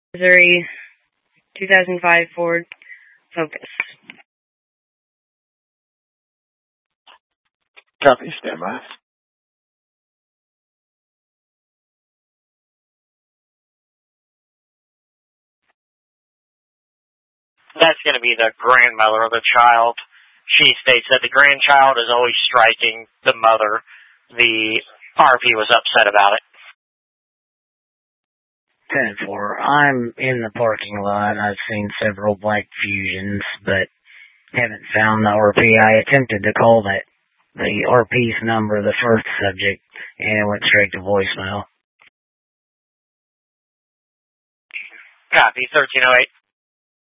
Missouri 2005 Ford Focus. Copy, stand by. That's going to be the grandmother of the child. She states that the grandchild is always striking the mother. The RP was upset about it. 10-4. I'm in the parking lot. I've seen several black Fusions, but haven't found the RP. I attempted to call the RP's number, the first subject, and it went straight to voicemail. Copy, 1308.